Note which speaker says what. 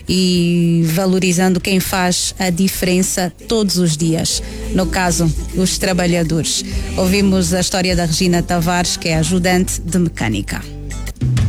Speaker 1: e valorizando quem faz a diferença todos os dias. No caso, os trabalhadores. Ouvimos a história da Regina Tavares, que é ajudante de mecânica.